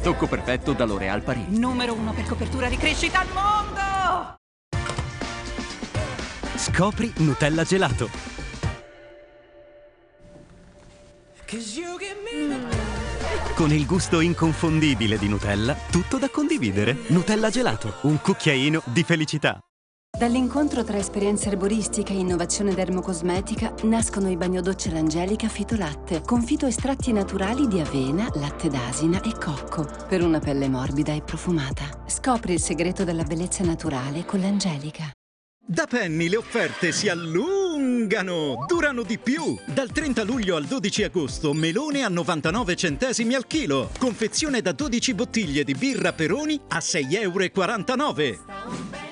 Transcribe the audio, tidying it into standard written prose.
tocco perfetto da L'Oréal Paris. Numero 1 per copertura di crescita al mondo! Scopri Nutella gelato. Con il gusto inconfondibile di Nutella, tutto da condividere. Nutella gelato, un cucchiaino di felicità. Dall'incontro tra esperienza erboristica e innovazione dermocosmetica nascono i bagnodocce L'Angelica Fitolatte, con fitoestratti naturali di avena, latte d'asina e cocco, per una pelle morbida e profumata. Scopri il segreto della bellezza naturale con L'Angelica. Da Penny le offerte si allungano, durano di più. Dal 30 luglio al 12 agosto, melone a 99 centesimi al chilo. Confezione da 12 bottiglie di birra Peroni a 6,49 €.